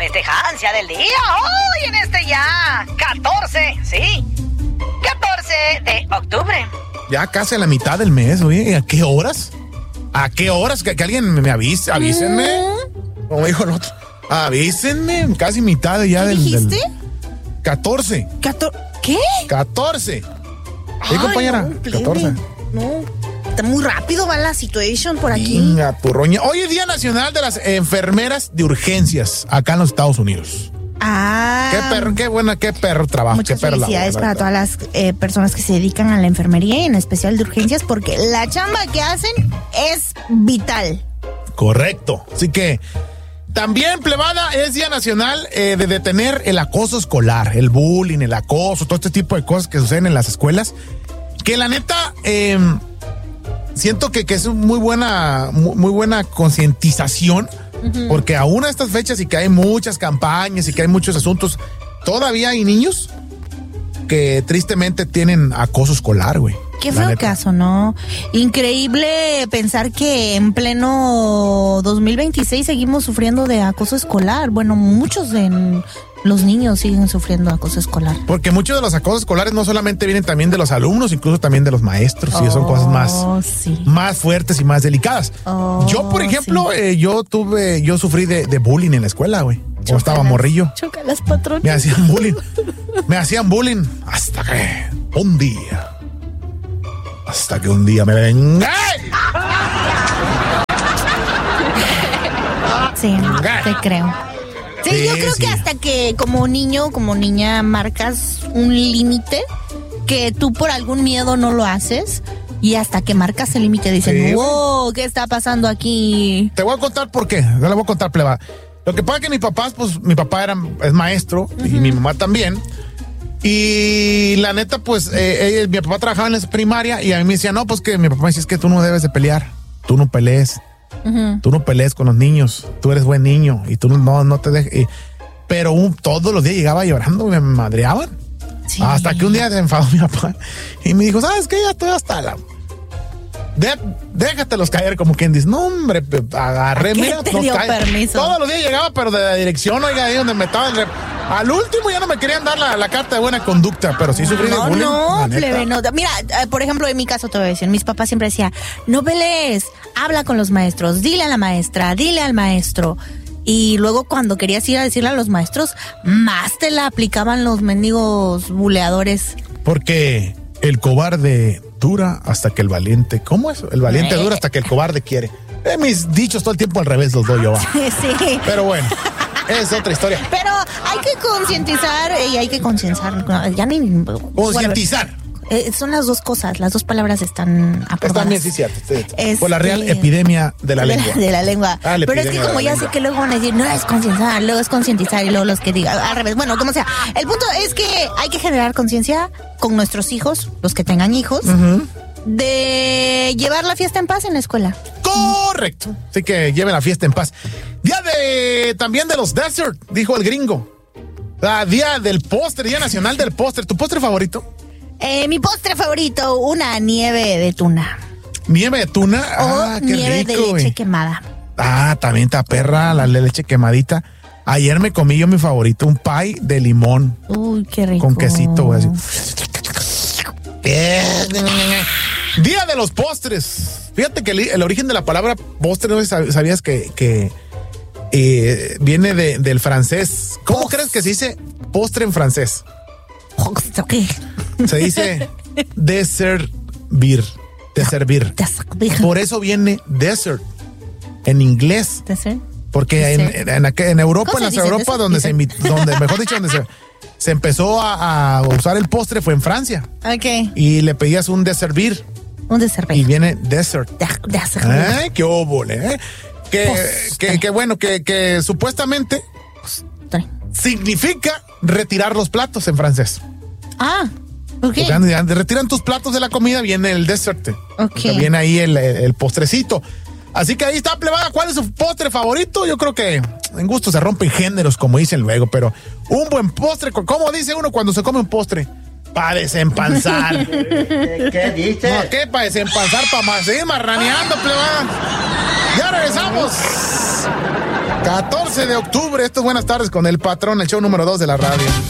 festejancia del día hoy en este ya 14, sí, 14 de octubre. Ya casi a la mitad del mes, oye, ¿a qué horas? ¿A qué horas? Que alguien me avise, avísenme. Como dijo el otro, avísenme, casi mitad ya del... ¿Dijiste? 14. ¿Qué? 14. Sí, compañera, no, 14. No, está muy rápido va la situación por aquí. Venga, turroña. Hoy es Día Nacional de las Enfermeras de Urgencias, acá en los Estados Unidos. Qué perro trabajo. Muchas qué perro felicidades labor, para todas las personas que se dedican a la enfermería y en especial de urgencias, porque la chamba que hacen es vital. Correcto. Así que también, plebada, es Día Nacional de detener el acoso escolar, el bullying, el acoso, todo este tipo de cosas que suceden en las escuelas. Que la neta, siento que es muy buena concientización. Porque aún a estas fechas y que hay muchas campañas y que hay muchos asuntos, todavía hay niños que tristemente tienen acoso escolar, güey. Qué feo caso, ¿no? Increíble pensar que en pleno 2026 seguimos sufriendo de acoso escolar. Bueno, muchos de los niños siguen sufriendo acoso escolar. Porque muchos de los acosos escolares no solamente vienen también de los alumnos, incluso también de los maestros, y son cosas más fuertes y más delicadas. Yo, por ejemplo, yo sufrí de bullying en la escuela, güey. Yo estaba morrillo. Chócalas, patrón. Me hacían bullying hasta que un día me vengué. Sí, te creo. Sí, yo creo que hasta que como niño, como niña, marcas un límite que tú por algún miedo no lo haces, y hasta que marcas el límite dicen, wow, ¿qué está pasando aquí? Te voy a contar por qué. Te lo voy a contar, pleba. Lo que pasa es que mi papá es maestro y mi mamá también. Y la neta, pues, mi papá trabajaba en la primaria y a mí me decía, no, pues que mi papá me decía, es que tú no debes de pelear, tú no pelees. Tú no pelees con los niños, tú eres buen niño y tú no te dejes. Pero todos los días llegaba llorando y me madreaban. Sí. Hasta que un día se enfadó mi papá y me dijo, ¿sabes qué? Ya estoy hasta la... Déjatelos caer, como quien dice. No, hombre, agarré, mira, te dio permiso. Todos los días llegaba, pero de la dirección, oiga, ahí donde me estaban. Al último ya no me querían dar la carta de buena conducta, pero sí sufrí de bullying. No, plebe, no. Mira, por ejemplo, en mi caso te voy a decir, mis papás siempre decían, no pelees, habla con los maestros, dile a la maestra, dile al maestro. Y luego cuando querías ir a decirle a los maestros, más te la aplicaban los mendigos buleadores. Porque el cobarde dura hasta que el valiente... ¿Cómo es? El valiente dura hasta que el cobarde quiere. Mis dichos todo el tiempo al revés los doy yo. Sí. Pero bueno, es otra historia. Pero hay que concientizar y hay que concienciar. Ya ni... Concientizar. Son las dos cosas, las dos palabras están aprobadas. Están bien, sí, cierto. Por la real epidemia de la lengua. De la lengua. Pero es que como ya sé que luego van a decir, no es concientizar, luego es concientizar y luego los que digan al revés. Bueno, como sea. El punto es que hay que generar conciencia con nuestros hijos, los que tengan hijos, de llevar la fiesta en paz en la escuela. Correcto. Así que lleven la fiesta en paz. Día también de los desert, dijo el gringo. Día del postre, Día Nacional del Postre. ¿Tu postre favorito? Mi postre favorito, una nieve de tuna. ¿Nieve de tuna? O qué nieve rico, de leche quemada. También está perra la leche quemadita. Ayer me comí yo mi favorito, un pie de limón. Uy, qué rico. Con quesito, güey, así. Día de los postres. Fíjate que el origen de la palabra postre, ¿no sabías que viene del francés? ¿Cómo crees que se dice postre en francés? ¿Qué? Se dice servir. Por eso viene dessert en inglés. ¿Dessert? Porque en Europa, en Europa, donde se empezó a usar el postre fue en Francia. Ok. Y le pedías un servir. Un dessert. Y viene dessert. Ay, qué óvole, que bueno, que supuestamente significa retirar los platos en francés. Okay. Porque retiran tus platos de la comida, viene el dessert. Okay. Viene ahí el postrecito. Así que ahí está, plebada. ¿Cuál es su postre favorito? Yo creo que en gusto se rompen géneros, como dicen luego, pero un buen postre, ¿cómo dice uno cuando se come un postre? Para desempanzar. ¿Qué dice? No, ¿qué? Para desempanzar, para seguir marraneando, plebada. Ya regresamos. 14 de octubre, esto es Buenas Tardes con el Patrón, el show número 2 de la radio.